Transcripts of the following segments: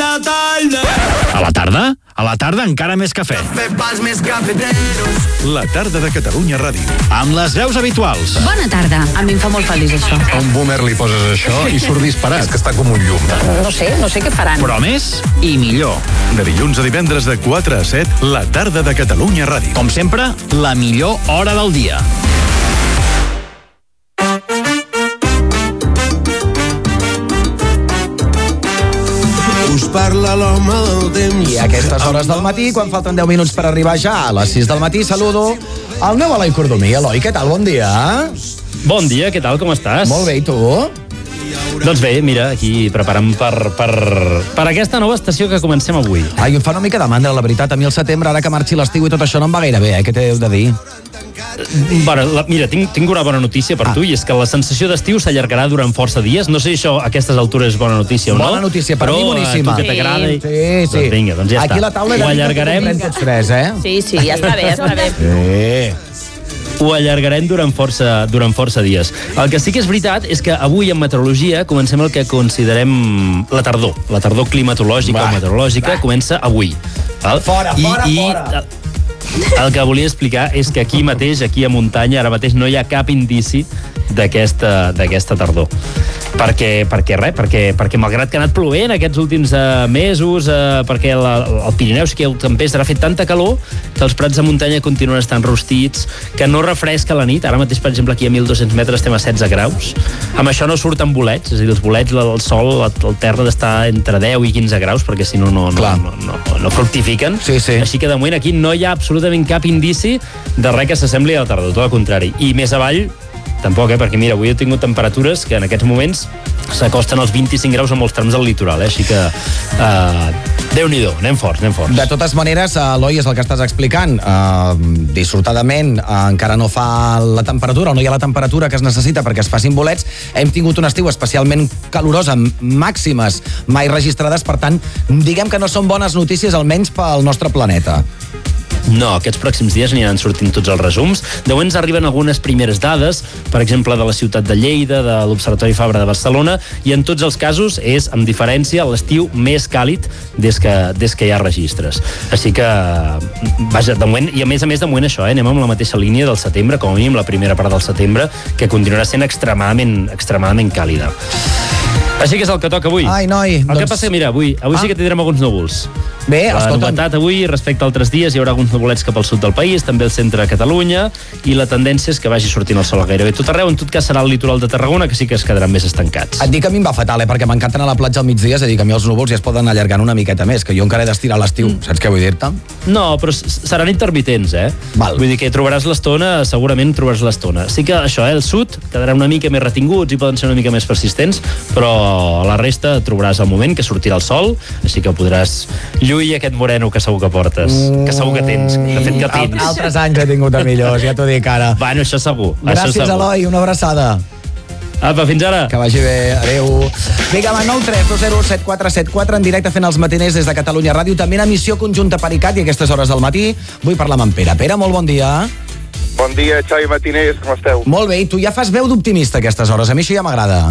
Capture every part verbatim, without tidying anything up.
la tarda. A la tarda? A la tarda encara més cafè. Cafè pels més cafeteros. La tarda de Catalunya Ràdio. Amb les veus habituals. Bona tarda. A mi em fa molt feliç això. A un boomer li poses això i surt disparat. És que està com un llum. No sé, no sé què faran. Però més i millor. De dilluns a divendres de quatre a set, la tarda de Catalunya Ràdio. Com sempre, la millor hora del dia. Us parla l'home del temps. I a aquestes hores del matí, quan falten deu minuts per arribar ja a les sis del matí, saludo el meu Eloi Cordomí. Eloi, què tal? Bon dia. Bon dia, què tal? Com estàs? Molt bé, i tu? Doncs bé, mira, aquí preparant per, per, per aquesta nova estació que comencem avui. Ai, em fa una mica de mandra, la veritat. A mi el setembre, ara que marxi l'estiu i tot això, no em va gaire bé, eh? Què t'heu de dir? Bueno, la, mira, tinc, tinc una bona notícia per ah. tu, i és que la sensació d'estiu s'allargarà durant força dies. No sé si això a aquestes altures és bona notícia o no. Bona notícia, per però, mi boníssima. Però tu que t'agrada... Sí, sí. sí. Doncs vinga, doncs ja Aquí està. la taula Ho allargarem... tots tres, eh? Sí, sí, ja està bé, ja està bé. Sí. Ho allargarem durant força, durant força dies. El que sí que és veritat és que avui en meteorologia comencem el que considerem la tardor. La tardor climatològica va, o meteorològica va. comença avui. Val? Fora, I, fora, i, fora. El que volia explicar és que aquí mateix, aquí a muntanya, ara mateix no hi ha cap indici d'aquesta d'aquesta tardor. Perquè, perquè res, perquè, perquè malgrat que ha anat plovent aquests últims uh, mesos, uh, perquè la, el Pirineu sí que hi ha tempesta, ha fet tanta calor que els prats de muntanya continuen estant rostits, que no refresca la nit. Ara mateix, per exemple, aquí a mil dos-cents metres estem a setze graus. Amb això no surten bolets, és a dir, els bolets, el sol, el terra d'estar entre deu i quinze graus, perquè si no, no, no, no, no, no fructifiquen. Sí, sí. Així que de moment aquí no hi ha absolutament cap indici de res que s'assembli a la tardor, tot el contrari. I més avall, tampoc, eh? Perquè mira, avui he tingut temperatures que en aquests moments s'acosten als vint-i-cinc graus en molts trams del litoral, eh? Així que uh, Déu-n'hi-do, anem forts, anem forts. De totes maneres, Eloi, és el que estàs explicant. Uh, dissortadament, uh, encara no fa la temperatura, o no hi ha la temperatura que es necessita perquè es facin bolets. Hem tingut un estiu especialment calorós, amb màximes mai registrades, per tant, diguem que no són bones notícies, almenys pel nostre planeta. No, aquests pròxims dies aniran sortint tots els resums. De moment ens arriben algunes primeres dades, per exemple, de la ciutat de Lleida, de l'Observatori Fabra de Barcelona, i en tots els casos és, amb diferència, l'estiu més càlid des que, des que hi ha registres. Així que, vaja, de moment, i a més a més de moment això, eh, anem amb la mateixa línia del setembre, com a mínim la primera part del setembre, que continuarà sent extremadament, extremadament càlida. Així que és el que toca avui. Ai, noi. El doncs... que passa que, mira, avui, avui ah. sí que tindrem alguns núvols. Bé, la escolta'm. novetat avui, respecte a altres dies, hi haurà alguns nuvolets cap al sud del país, també al centre de Catalunya, i la tendència és que vagi sortint el sol a gairebé tot arreu. En tot cas serà el litoral de Tarragona, que sí que es quedaran més estancats. Et dic que a mi em va fatal, eh? Perquè m'encanta anar a la platja al migdia, és a dir, que a mi els núvols ja es poden allargar una miqueta més, que jo encara he d'estirar l'estiu. Mm. Saps què vull dir-te? No, però seran intermitents, eh? Val. Vull dir que trobaràs l'estona, segurament trobaràs l'estona. Sí que això, eh? El sud quedarà una mica més retinguts i poden ser una mica més persistents, però la resta trobaràs el moment que sortirà el sol, així que podràs lluir aquest moreno que segur que portes, mm. que segur que tens, de fet que tens. Al altres anys he tingut a millors, ja t'ho dic ara. Bueno, això segur. Gràcies, això segur. Eloi, una abraçada. Apa, fins ara. Que vagi bé, adeu. Vinga, nou tres dos zero set quatre set quatre en directe fent els matiners des de Catalunya Ràdio, també en emissió conjunta per I C A T, i a aquestes hores del matí vull parlar amb en Pere. Pere, molt bon dia. Bon dia, Xavi Matiners, com esteu? Molt bé, i tu ja fas veu d'optimista a aquestes hores, a mi això ja m'agrada.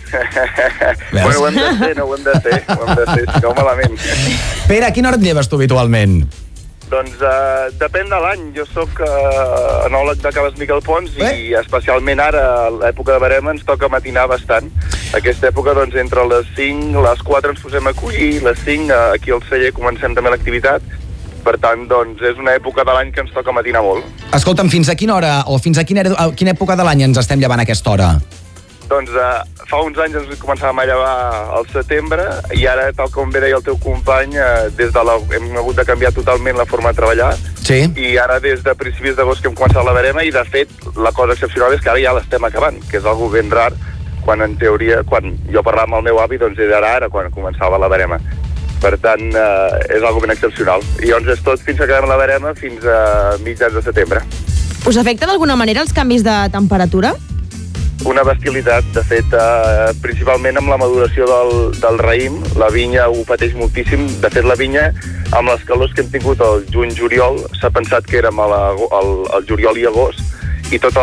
Bueno, ho hem de fer, no ho hem de fer, ho hem de fer, si no malament. Pere, a quina hora et lleves tu habitualment? Doncs uh, depèn de l'any. Jo sóc uh, enòleg de Caves Miquel Pons i eh? especialment ara, a l'època de verema, ens toca matinar bastant. Aquesta època, doncs, entre les cinc, les quatre ens posem a collir, les cinc, uh, aquí al celler comencem també l'activitat. Per tant, doncs, és una època de l'any que ens toca matinar molt. Escolta'm, fins a quina hora, o fins a quina, a quina època de l'any ens estem llevant a aquesta hora? Doncs uh, fa uns anys ens començàvem a llevar al setembre i ara, tal com bé deia el teu company, uh, des de la, hem hagut de canviar totalment la forma de treballar. Sí. I ara des de principis d'agost que hem començat la verema, i de fet la cosa excepcional és que ara ja l'estem acabant, que és algo ben rar, quan en teoria, quan jo parlava amb el meu avi, doncs era ara quan començava la verema. Per tant, uh, és algo ben excepcional. I llavors és tot fins que acabem la verema, fins a mitjans de setembre. Us afecta d'alguna manera els canvis de temperatura? Una bestialitat, de fet, eh, principalment amb la maduració del, del raïm, la vinya ho pateix moltíssim. De fet, la vinya, amb les calors que hem tingut el juny-juliol, s'ha pensat que érem a la, al, al juliol i agost, i tot